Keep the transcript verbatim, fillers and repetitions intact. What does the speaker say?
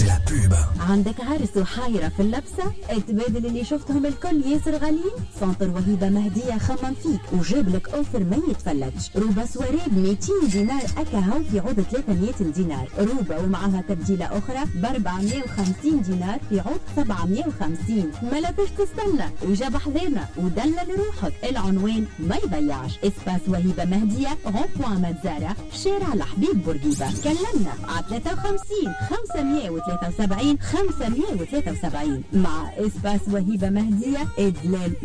la pub. عندك عرس وحايرة في اللبسة؟ اتبادل اللي شفتهم الكل ياسر غاليين. سنتر وهيبة مهدية خمم فيك وجاب لك اوفر ما يتفلتش. روبة سواري ب مئتين دينار اكا هاو في عوض ثلاثمئة دينار. روبة ومعها تبديلة اخرى ب أربعمئة وخمسين دينار في عوض سبعمئة وخمسين. ما لازمش تستنى وجاب حذرنا ودلل روحك. العنوان ما يضيعش. اسباس وهيبة مهدية رون بوان مزارع شارع الحبيب بورقيبة. كلمنا على ثلاثة وخمسين خمسمئة وثلاثة وسبعين خمسمئة وثلاثة وسبعين. مع اسباس وهيبة مهدية ادلال